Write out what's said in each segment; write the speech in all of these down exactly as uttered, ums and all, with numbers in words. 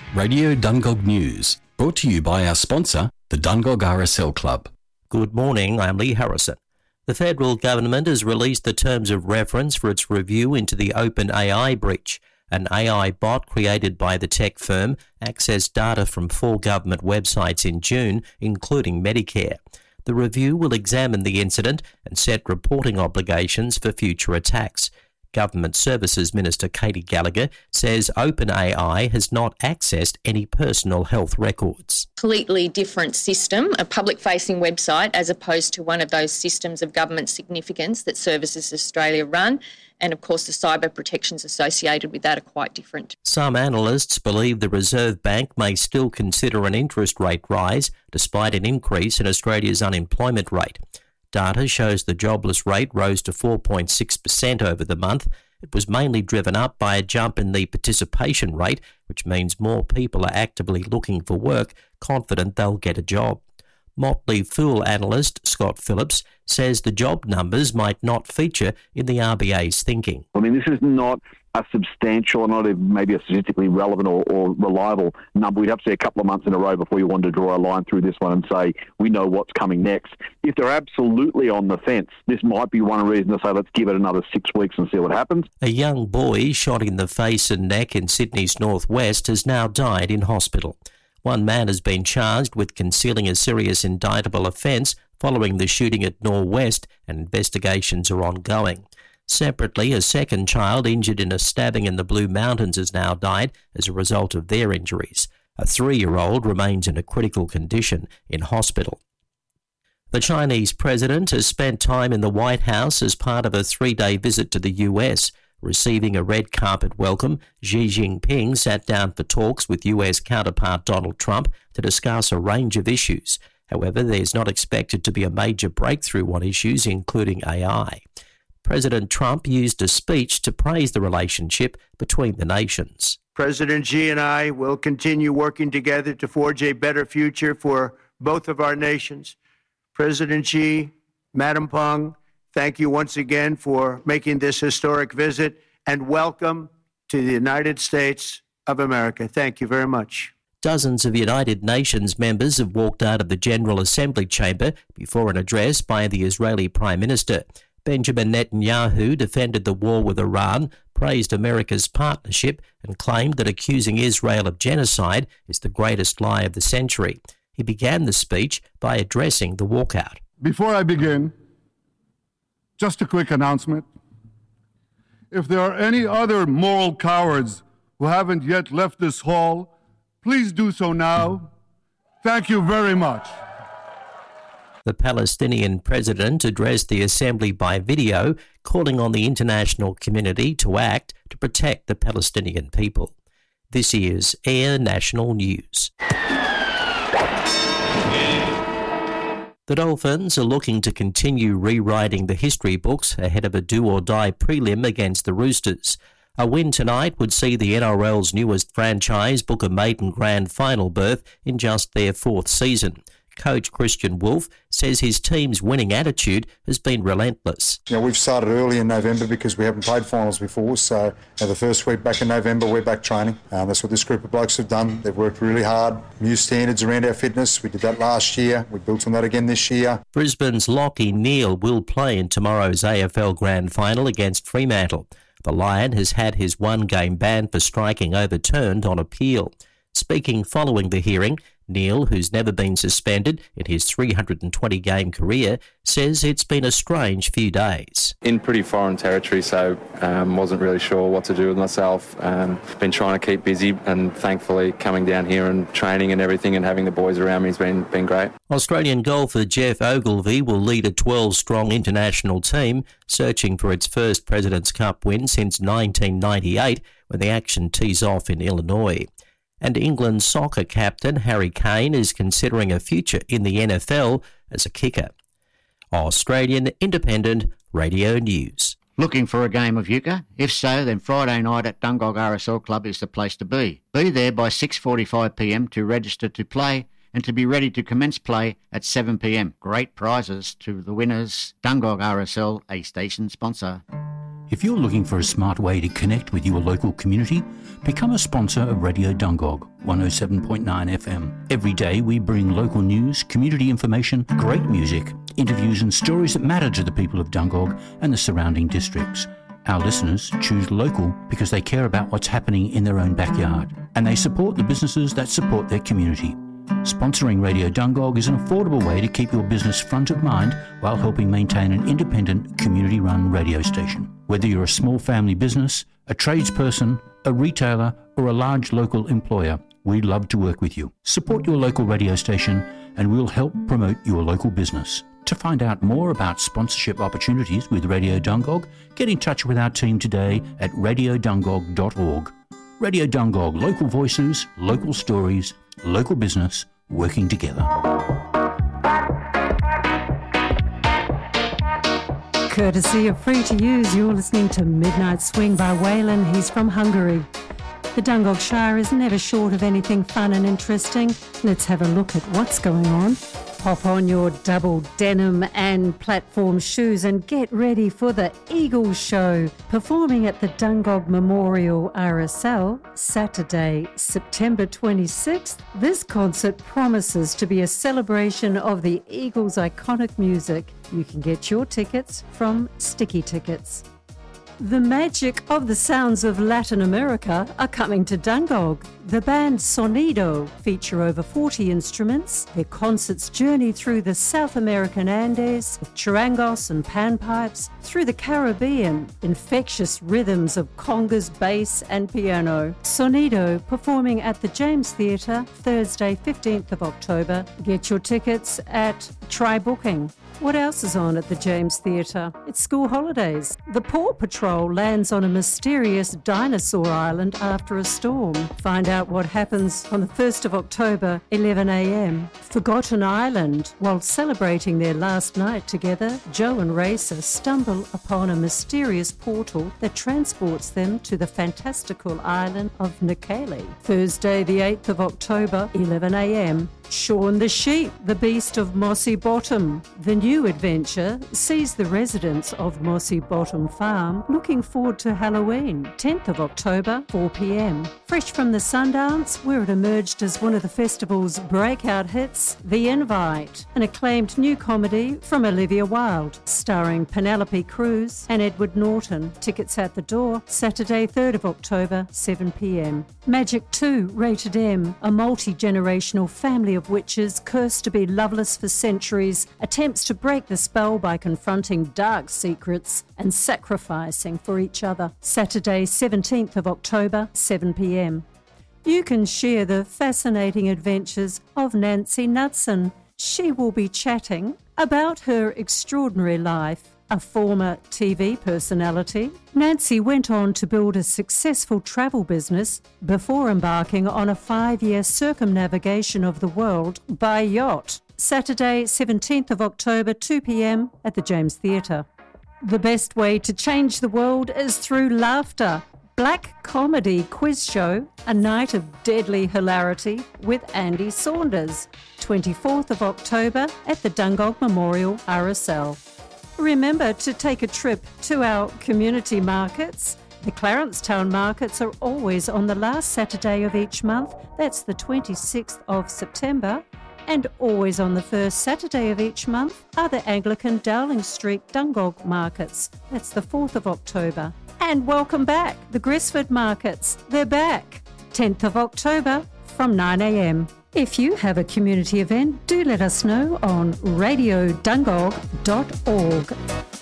Radio Dungog News, brought to you by our sponsor, the Dungog R S L Club. Good morning, I'm Lee Harrison. The federal government has released the terms of reference for its review into the OpenAI breach. An A I bot created by the tech firm accessed data from four government websites in June, including Medicare. The review will examine the incident and set reporting obligations for future attacks. Government Services Minister Katie Gallagher says OpenAI has not accessed any personal health records. Completely different system, a public-facing website, as opposed to one of those systems of government significance that Services Australia run. And of course, the cyber protections associated with that are quite different. Some analysts believe the Reserve Bank may still consider an interest rate rise, despite an increase in Australia's unemployment rate. Data shows the jobless rate rose to four point six percent over the month. It was mainly driven up by a jump in the participation rate, which means more people are actively looking for work, confident they'll get a job. Motley Fool analyst Scott Phillips says the job numbers might not feature in the R B A's thinking. I mean, this is not a substantial, not a, maybe a statistically relevant or, or reliable number. We'd have to see a couple of months in a row before you want to draw a line through this one and say, we know what's coming next. If they're absolutely on the fence, this might be one reason to say, let's give it another six weeks and see what happens. A young boy shot in the face and neck in Sydney's northwest has now died in hospital. One man has been charged with concealing a serious indictable offence following the shooting at Norwest, and investigations are ongoing. Separately, a second child injured in a stabbing in the Blue Mountains has now died as a result of their injuries. A three-year-old remains in a critical condition in hospital. The Chinese president has spent time in the White House as part of a three-day visit to the U S. Receiving a red carpet welcome, Xi Jinping sat down for talks with U S counterpart Donald Trump to discuss a range of issues. However, there's not expected to be a major breakthrough on issues including A I. President Trump used a speech to praise the relationship between the nations. President Xi and I will continue working together to forge a better future for both of our nations. President Xi, Madam Peng, thank you once again for making this historic visit, and welcome to the United States of America. Thank you very much. Dozens of United Nations members have walked out of the General Assembly chamber before an address by the Israeli Prime Minister. Benjamin Netanyahu defended the war with Iran, praised America's partnership, and claimed that accusing Israel of genocide is the greatest lie of the century. He began the speech by addressing the walkout. Before I begin, just a quick announcement. If there are any other moral cowards who haven't yet left this hall, please do so now. Thank you very much. The Palestinian president addressed the assembly by video, calling on the international community to act to protect the Palestinian people. This is Air National News. The Dolphins are looking to continue rewriting the history books ahead of a do-or-die prelim against the Roosters. A win tonight would see the N R L's newest franchise book a maiden grand final berth in just their fourth season. Coach Christian Wolf says his team's winning attitude has been relentless. You know, we've started early in November because we haven't played finals before, so you know, the first week back in November we're back training. Um, that's what this group of blokes have done. They've worked really hard, new standards around our fitness. We did that last year. We built on that again this year. Brisbane's Lachie Neale will play in tomorrow's A F L Grand Final against Fremantle. The Lion has had his one-game ban for striking overturned on appeal. Speaking following the hearing, Neale, who's never been suspended in his three hundred twenty game career, says it's been a strange few days. In pretty foreign territory, so um, wasn't really sure what to do with myself. Um, been trying to keep busy, and thankfully coming down here and training and everything and having the boys around me has been, been great. Australian golfer Geoff Ogilvy will lead a twelve strong international team searching for its first President's Cup win since nineteen ninety-eight, when the action tees off in Illinois. And England's soccer captain Harry Kane is considering a future in the N F L as a kicker. Australian Independent Radio News. Looking for a game of euchre? If so, then Friday night at Dungog R S L Club is the place to be. Be there by six forty-five p m to register to play and to be ready to commence play at seven p m. Great prizes to the winners. Dungog R S L, a station sponsor. If you're looking for a smart way to connect with your local community, become a sponsor of Radio Dungog one oh seven point nine F M. Every day we bring local news, community information, great music, interviews and stories that matter to the people of Dungog and the surrounding districts. Our listeners choose local because they care about what's happening in their own backyard, and they support the businesses that support their community. Sponsoring Radio Dungog is an affordable way to keep your business front of mind while helping maintain an independent, community-run radio station. Whether you're a small family business, a tradesperson, a retailer, or a large local employer, we'd love to work with you. Support your local radio station and we'll help promote your local business. To find out more about sponsorship opportunities with Radio Dungog, get in touch with our team today at radio dungog dot org. Radio Dungog, local voices, local stories, local business, working together. Courtesy of Free to Use, you're listening to Midnight Swing by Waylon. He's from Hungary. The Dungog Shire is never short of anything fun and interesting. Let's have a look at what's going on. Pop on your double denim and platform shoes and get ready for the Eagles Show, performing at the Dungog Memorial R S L Saturday, September twenty-sixth. This concert promises to be a celebration of the Eagles' iconic music. You can get your tickets from Sticky Tickets. The magic of the sounds of Latin America are coming to Dungog. The band Sonido feature over forty instruments. Their concerts journey through the South American Andes with charangos and panpipes, through the Caribbean, infectious rhythms of congas, bass and piano. Sonido performing at the James Theatre Thursday, fifteenth of October. Get your tickets at Try Booking. What else is on at the James Theatre? It's school holidays. The Paw Patrol lands on a mysterious dinosaur island after a storm. Find out what happens on the first of October, eleven a m. Forgotten Island. While celebrating their last night together, Joe and Racer stumble upon a mysterious portal that transports them to the fantastical island of Nikale. Thursday, the eighth of October, eleven a m. Shaun the Sheep, the Beast of Mossy Bottom. The new adventure sees the residents of Mossy Bottom Farm looking forward to Halloween, tenth of October, four p m. Fresh from the Sundance, where it emerged as one of the festival's breakout hits, The Invite, an acclaimed new comedy from Olivia Wilde, starring Penelope Cruz and Edward Norton. Tickets at the door, Saturday, third of October, seven p m. Magic two, Rated M, a multi-generational family of witches cursed to be loveless for centuries, attempts to break the spell by confronting dark secrets and sacrificing for each other. Saturday, seventeenth of October, seven p m. You can share the fascinating adventures of Nancy Knudsen. She will be chatting about her extraordinary life. A former T V personality, Nancy went on to build a successful travel business before embarking on a five-year circumnavigation of the world by yacht. Saturday, seventeenth of October, two p m at the James Theatre. The best way to change the world is through laughter. Black Comedy Quiz Show, a night of deadly hilarity with Andy Saunders. twenty-fourth of October at the Dungog Memorial R S L. Remember to take a trip to our community markets. The Clarence Town markets are always on the last Saturday of each month. That's the twenty-sixth of September. And always on the first Saturday of each month are the Anglican Dowling Street Dungog markets. That's the fourth of October. And welcome back, the Gresford markets. They're back. tenth of October from nine a m. If you have a community event, do let us know on radio dungog dot org.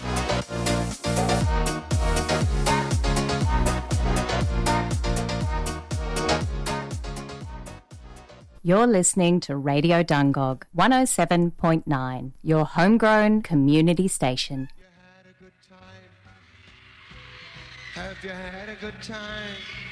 You're listening to Radio Dungog one oh seven point nine, your homegrown community station. Have you had a good time?